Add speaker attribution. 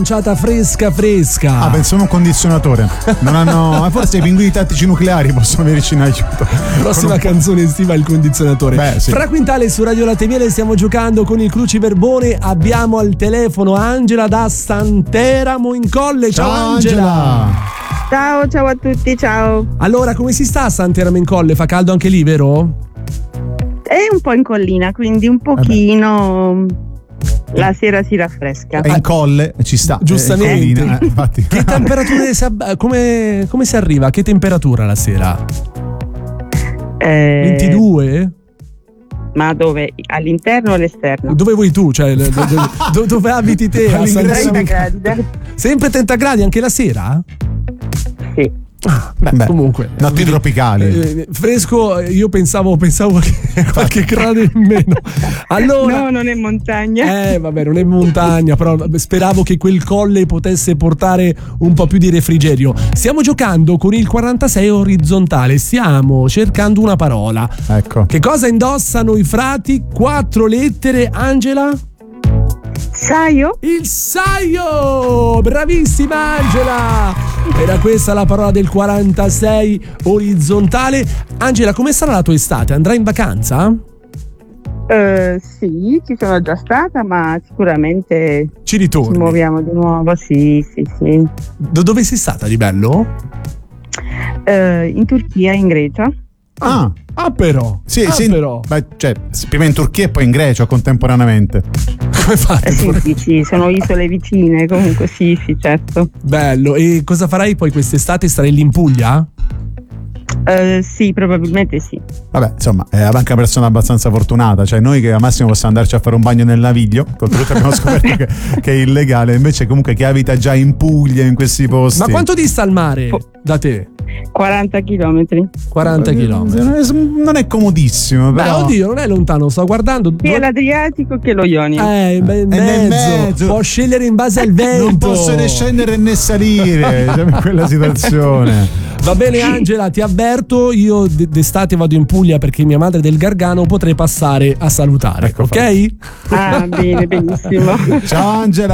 Speaker 1: Fresca.
Speaker 2: Ah, pensavo un condizionatore. Non hanno. Forse i pinguini tattici nucleari possono venirci in aiuto.
Speaker 1: Prossima canzone estiva, il condizionatore.
Speaker 2: Beh, sì.
Speaker 1: Fra Quintale su Radio Latte Miele stiamo giocando con il Cruciverbone. Abbiamo al telefono Angela da Santeramo in Colle. Ciao Angela.
Speaker 3: Ciao a tutti, ciao.
Speaker 1: Allora, come si sta a Santeramo in Colle? Fa caldo anche lì, vero?
Speaker 3: È un po' in collina, quindi un pochino. La sera si raffresca.
Speaker 2: È in colle, ci sta.
Speaker 1: Giustamente.
Speaker 2: Collina, infatti.
Speaker 1: Che temperature come si arriva? Che temperatura la sera? 22?
Speaker 3: Ma dove? All'interno o all'esterno?
Speaker 1: Dove vuoi tu? Cioè, dove abiti te? A Santeramo?
Speaker 3: 30 gradi.
Speaker 1: Sempre 30 gradi anche la sera?
Speaker 3: Sì.
Speaker 1: Beh, comunque
Speaker 2: notti tropicali.
Speaker 1: Fresco, io pensavo che qualche grado in meno. Allora,
Speaker 3: no, non è montagna.
Speaker 1: Vabbè, non è montagna, però speravo che quel colle potesse portare un po' più di refrigerio. Stiamo giocando con il 46 orizzontale, stiamo cercando una parola.
Speaker 2: Ecco.
Speaker 1: Che cosa indossano i frati? 4 lettere, Angela?
Speaker 3: Saio?
Speaker 1: Il saio! Bravissima Angela! Era questa la parola del 46 orizzontale. Angela, come sarà la tua estate? Andrai in vacanza?
Speaker 3: Sì, ci sono già stata, ma sicuramente
Speaker 1: ci ritorni.
Speaker 3: Ci muoviamo di nuovo, sì.
Speaker 1: Dove sei stata di bello?
Speaker 3: In Turchia, in Grecia.
Speaker 1: Però.
Speaker 2: Sì,
Speaker 1: però.
Speaker 2: Beh, cioè, prima in Turchia e poi in Grecia contemporaneamente.
Speaker 1: Come fate?
Speaker 3: Sì, sono isole vicine, comunque sì, certo.
Speaker 1: Bello. E cosa farai poi quest'estate? Starai lì in Puglia?
Speaker 3: Sì, probabilmente sì.
Speaker 2: Vabbè, insomma, è anche una persona abbastanza fortunata. Cioè, noi che al massimo possiamo andarci a fare un bagno nel Naviglio, oltretutto abbiamo scoperto che è illegale. Invece, comunque, chi abita già in Puglia, in questi posti.
Speaker 1: Ma quanto dista il mare da te?
Speaker 3: 40 chilometri.
Speaker 1: 40 chilometri.
Speaker 2: Non è comodissimo, però.
Speaker 1: Beh, oddio, non è lontano, sto guardando.
Speaker 3: Sia l'Adriatico che lo Ionio.
Speaker 1: In mezzo. Può scegliere in base al vento.
Speaker 2: Non posso né scendere né salire. Siamo in quella situazione.
Speaker 1: Va bene Angela, ti avverto, io d'estate vado in Puglia perché mia madre è del Gargano, potrei passare a salutare,
Speaker 2: ecco,
Speaker 1: ok?
Speaker 3: Bene, benissimo.
Speaker 2: Ciao Angela.